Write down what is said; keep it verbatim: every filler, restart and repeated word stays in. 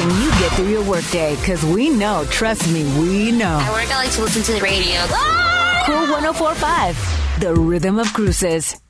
helping you get through your workday, because we know, trust me, we know. At work, I like to listen to the radio. Cool one oh four point five, the rhythm of cruises.